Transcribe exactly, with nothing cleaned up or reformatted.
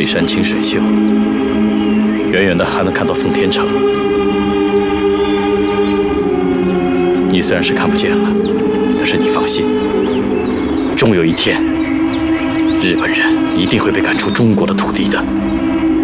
里山清水秀，远远的还能看到奉天城。你虽然是看不见了，但是你放心，终有一天，日本人一定会被赶出中国的土地的。